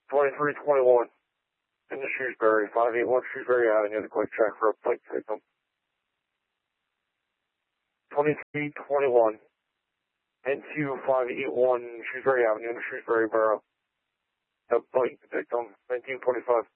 2321 in the Shrewsbury, 581 Shrewsbury Avenue, the quick check for a plate victim. 2321 NQ 581 Shrewsbury Avenue in the Shrewsbury Borough. A plate victim, 1925.